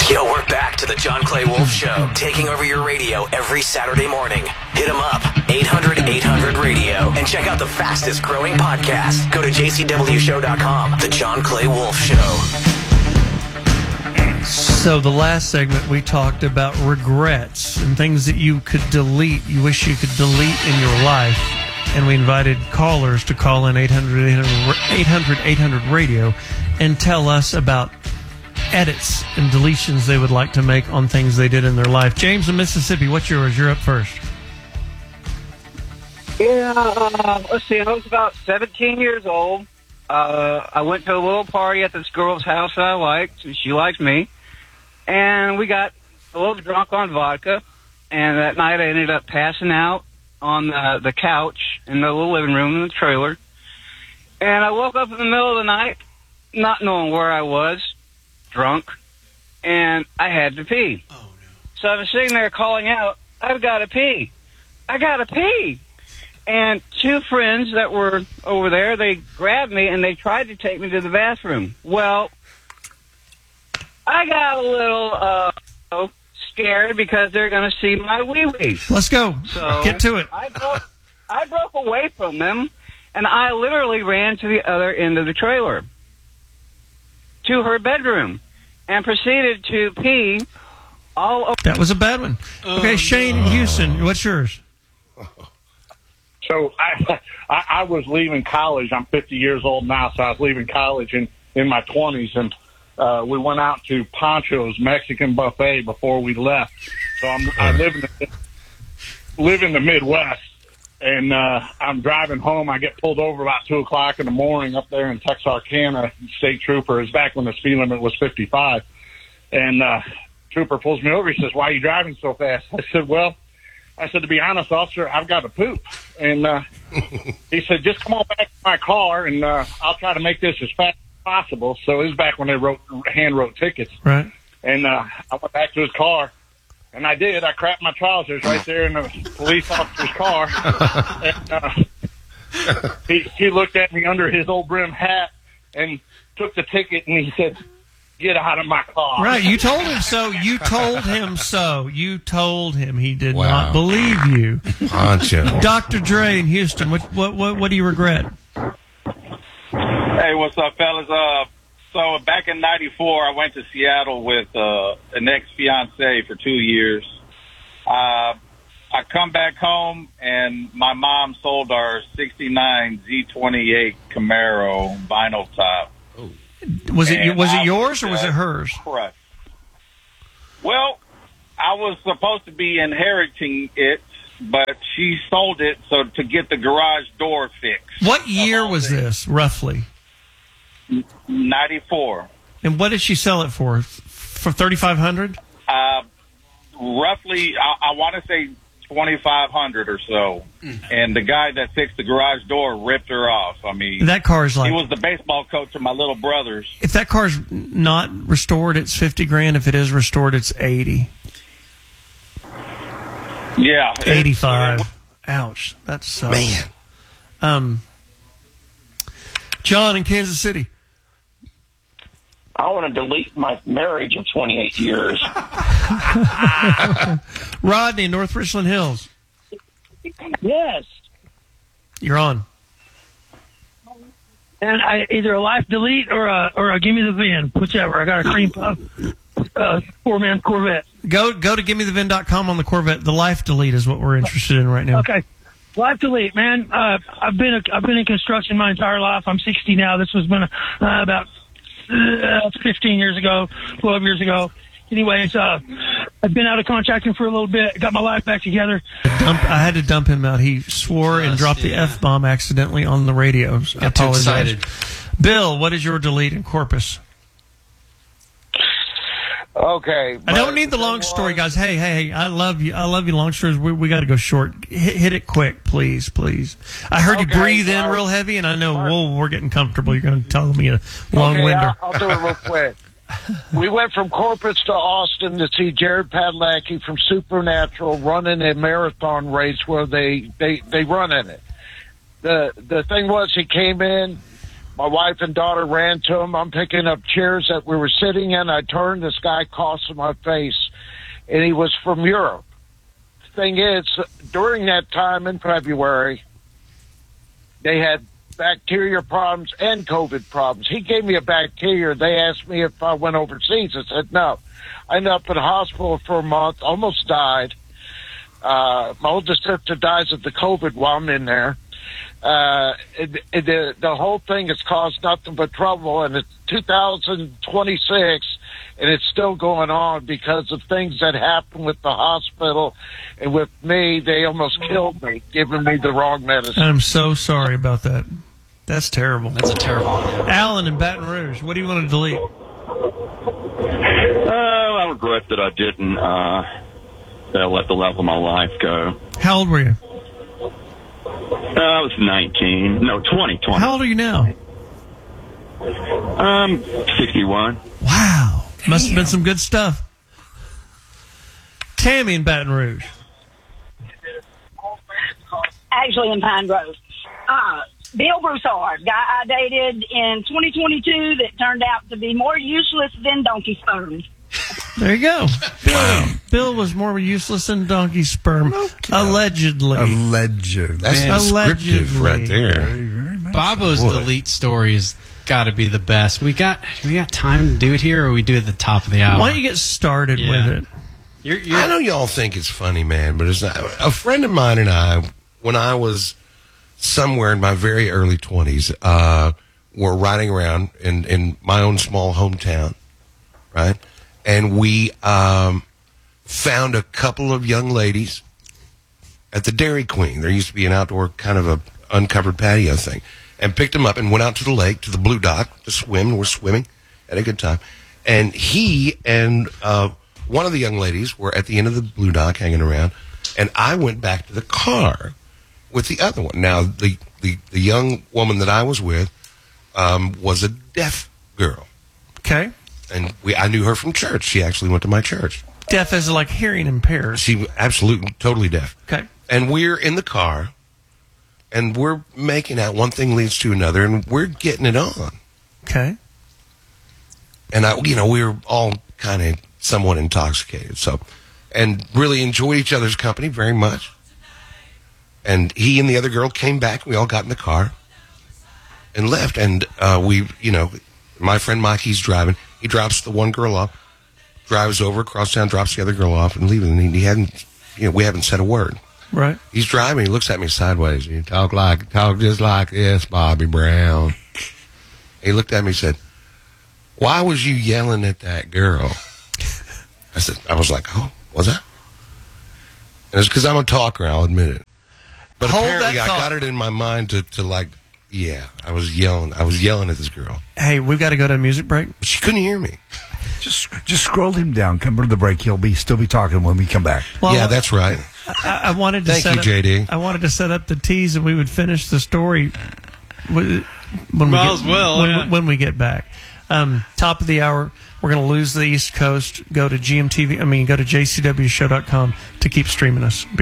Yo, we're back to the John Clay Wolf Show, taking over your radio every Saturday morning. Hit them up, 800-800-RADIO, and check out the fastest growing podcast. Go to jcwshow.com, the John Clay Wolf Show. So the last segment we talked about regrets and things that you could delete, you wish you could delete in your life. And we invited callers to call in 800-800-RADIO and tell us about edits and deletions they would like to make on things they did in their life. James in Mississippi, what's yours? You're up first. Yeah, let's see. I was about 17 years old. I went to a little party at this girl's house that I liked. She liked me. And we got a little drunk on vodka. And that night I ended up passing out on the couch in the little living room in the trailer. And I woke up in the middle of the night, not knowing where I was, drunk, and I had to pee. Oh, no. So I was sitting there calling out, I've got to pee. I got to pee. And two friends that were over there, they grabbed me and they tried to take me to the bathroom. Well, I got a little scared because they're going to see my wee-wee. Let's go. So get to it. I broke away from them, and I literally ran to the other end of the trailer, to her bedroom, and proceeded to pee all over. That was a bad one. Okay, Shane in Houston, what's yours? So I was leaving college. I'm 50 years old now, so I was leaving college in my 20s, and we went out to Pancho's Mexican buffet before we left. So I live in the Midwest, and I'm driving home. I get pulled over about 2 o'clock in the morning up there in Texarkana. State trooper is back when the speed limit was 55, and trooper pulls me over. He says, "Why are you driving so fast?" I said, "Well," I said, "to be honest, officer, I've got to poop." And he said, "Just come on back to my car, and I'll try to make this as fast as possible." So it was back when they hand wrote tickets. Right. And I went back to his car, and I did. I crapped my trousers right there in the police officer's car. And he looked at me under his old brim hat and took the ticket, and he said, "Get out of my car." Right, you told him so. You told him so. You told him. He did not believe you. Poncho. Dr. Dre in Houston, what do you regret? Hey, what's up, fellas? So back in '94, I went to Seattle with an ex-fiancée for 2 years. I come back home, and my mom sold our '69 Z28 Camaro vinyl top. Was it yours or was it hers? Correct. Well, I was supposed to be inheriting it, but she sold it to get the garage door fixed. What year was this, roughly? 94. And what did she sell it for? For $3,500? Roughly, I want to say $2,500 or so. And the guy that fixed the garage door ripped her off. I mean, that car's like, he was the baseball coach of my little brothers. If that car's not restored, it's $50,000. If it is restored, it's $80,000. Yeah, $85,000. Ouch, that sucks. Man. John in Kansas City. I want to delete my marriage of 28 years. Rodney in North Richland Hills. Yes. You're on. And either a life delete or a give me the VIN, whichever. I got a cream puff, 4-man Corvette. Go to givemethevin.com on the Corvette. The life delete is what we're interested in right now. Okay. Life delete, man. I've been in construction my entire life. I'm 60 now. This was about 15 years ago, 12 years ago. Anyways, I've been out of contracting for a little bit. Got my life back together. I had to dump him out. He swore and dropped the F-bomb accidentally on the radio. I apologize. Bill, what is your delete in Corpus? Okay. I don't need the long story, guys. Hey, I love you. I love you, long stories. We got to go short. Hit it quick, please. I heard you breathe in real heavy, and I know, we're getting comfortable. You're going to tell me a long winder. I'll do it real quick. We went from Corpus to Austin to see Jared Padalecki from Supernatural running a marathon race where they run in it. The thing was, he came in My wife and daughter ran to him. I'm picking up chairs that we were sitting in. I turned, this guy coughs in my face, and he was from Europe. Thing is, during that time in February, they had bacteria problems and COVID problems. He gave me a bacteria. They asked me if I went overseas. I said no. I ended up in the hospital for a month, almost died. My oldest sister dies of the COVID while I'm in there. The whole thing has caused nothing but trouble, and it's 2026, and it's still going on because of things that happened with the hospital and with me. They almost killed me, giving me the wrong medicine. I'm so sorry about that. That's terrible. That's a terrible one. Alan in Baton Rouge, what do you want to delete? I regret that I didn't let the love of my life go. How old were you? I was 19. No, 20. How old are you now? 61. Wow. Must have been some good stuff. Tammy in Baton Rouge. Actually in Pine Grove. Bill Broussard, guy I dated in 2022 that turned out to be more useless than donkey sperm. There you go. Bill was more useless than donkey sperm. Allegedly. That's descriptive right there. Bobo's delete story has got to be the best. We got time to do it here, or we do it at the top of the hour? Why don't you get started with it? I know y'all think it's funny, man, but it's not. A friend of mine and I, when I was somewhere in my very early 20s, were riding around in my own small hometown, right? And we found a couple of young ladies at the Dairy Queen. There used to be an outdoor kind of a uncovered patio thing. And picked them up and went out to the lake, to the Blue Dock, to swim. We're swimming. Had a good time. And he and one of the young ladies were at the end of the Blue Dock hanging around. And I went back to the car with the other one. Now, the young woman that I was with was a deaf girl. Okay. And I knew her from church. She actually went to my church. Deaf as like hearing impaired. She absolutely, totally deaf. Okay. And we're in the car, and we're making out. One thing leads to another, and we're getting it on. Okay. And we were all kind of somewhat intoxicated, and really enjoyed each other's company very much. And he and the other girl came back. We all got in the car and left. And my friend Mikey's driving. He drops the one girl off, drives over across town, drops the other girl off, and leaves. And he hadn't, we haven't said a word. Right. He's driving. He looks at me sideways. He talk just like this, Bobby Brown. He looked at me and said, "Why was you yelling at that girl?" I was like, "Oh, was I?" And it's because I'm a talker. I'll admit it. But apparently, I got it in my mind to like, yeah, I was yelling at this girl. Hey, we've got to go to a music break. But she couldn't hear me. Just scroll him down. Come to the break. He'll still be talking when we come back. Well, yeah, that's right. I wanted to Thank you, JD. I wanted to set up the tease, and we would finish the story when we get back. Top of the hour, we're going to lose the East Coast. Go to GMTV. Go to jcwshow.com to keep streaming us.